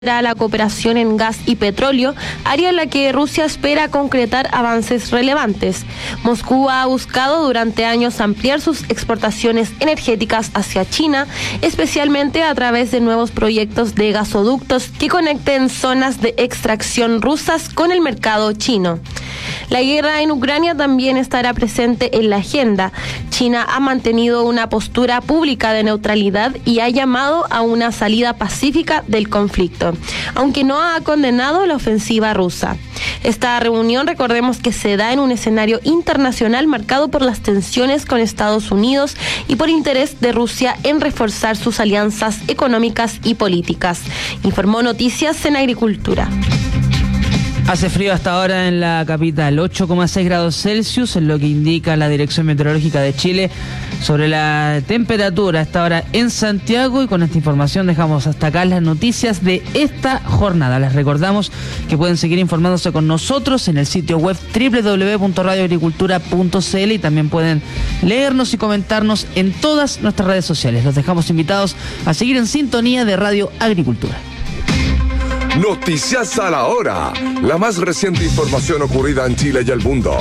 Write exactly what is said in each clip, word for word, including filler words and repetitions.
la cooperación en gas y petróleo, área en la que Rusia espera concretar avances relevantes. Moscú ha buscado durante años ampliar sus exportaciones energéticas hacia China, especialmente a través de nuevos proyectos de gasoductos que conecten zonas de extracción rusas con el mercado chino. La guerra en Ucrania también estará presente en la agenda. China ha mantenido una postura pública de neutralidad y ha llamado a una salida pacífica del conflicto, aunque no ha condenado la ofensiva rusa. Esta reunión, recordemos que se da en un escenario internacional marcado por las tensiones con Estados Unidos y por interés de Rusia en reforzar sus alianzas económicas y políticas. Informó Noticias en Agricultura. Hace frío hasta ahora en la capital, ocho coma seis grados Celsius, es lo que indica la Dirección Meteorológica de Chile sobre la temperatura hasta ahora en Santiago. Y con esta información dejamos hasta acá las noticias de esta jornada. Les recordamos que pueden seguir informándose con nosotros en el sitio web doble u doble u doble u punto radio agricultura punto c l y también pueden leernos y comentarnos en todas nuestras redes sociales. Los dejamos invitados a seguir en sintonía de Radio Agricultura. Noticias a la hora, la más reciente información ocurrida en Chile y el mundo.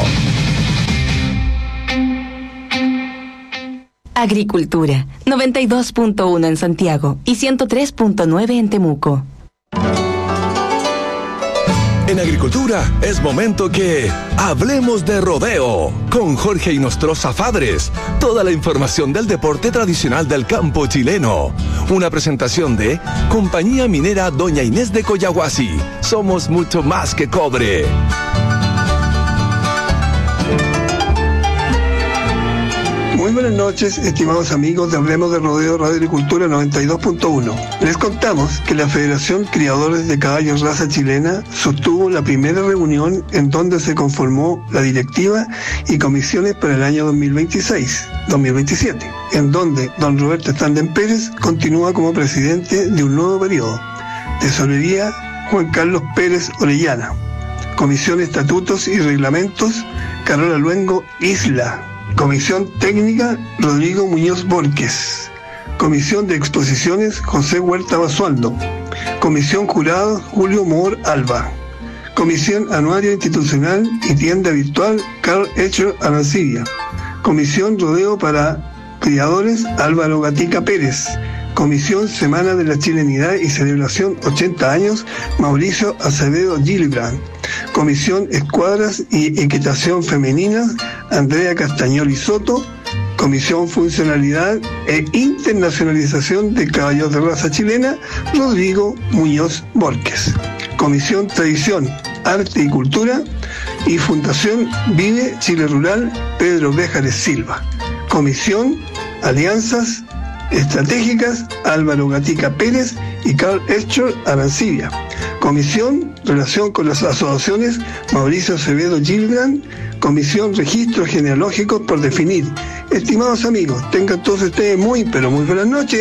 Agricultura, noventa y dos punto uno en Santiago y ciento tres punto nueve en Temuco. En Agricultura es momento que hablemos de rodeo con Jorge Inostroza Fadres. Toda la información del deporte tradicional del campo chileno. Una presentación de Compañía Minera Doña Inés de Coyahuasi. Somos mucho más que cobre. Muy buenas noches, estimados amigos de Hablemos de Rodeo Radio Agricultura noventa y dos punto uno. Les contamos que la Federación Criadores de Caballos Raza Chilena sostuvo la primera reunión en donde se conformó la directiva y comisiones para el año dos mil veintiséis dos mil veintisiete, en donde don Roberto Standen Pérez continúa como presidente de un nuevo periodo. Tesorería, Juan Carlos Pérez Orellana. Comisión Estatutos y Reglamentos, Carola Luengo Isla. Comisión Técnica, Rodrigo Muñoz Borges. Comisión de Exposiciones, José Huerta Basualdo. Comisión Jurado, Julio Moore Alba. Comisión Anuario Institucional y Tienda Virtual, Carl Echer Arancibia. Comisión Rodeo para Criadores, Álvaro Gatica Pérez. Comisión Semana de la Chilenidad y Celebración ochenta años, Mauricio Acevedo Gillibrand. Comisión Escuadras y Equitación Femenina, Andrea Castañoli Soto. Comisión Funcionalidad e Internacionalización de Caballos de Raza Chilena, Rodrigo Muñoz Borges. Comisión Tradición, Arte y Cultura y Fundación Vive Chile Rural, Pedro Béjares Silva. Comisión Alianzas Estratégicas, Álvaro Gatica Pérez y Carl Echer Arancibia. Comisión Relación con las Asociaciones, Mauricio Acevedo Gillibrand. Comisión Registros Genealógicos por definir. Estimados amigos, tengan todos ustedes muy, pero muy buenas noches.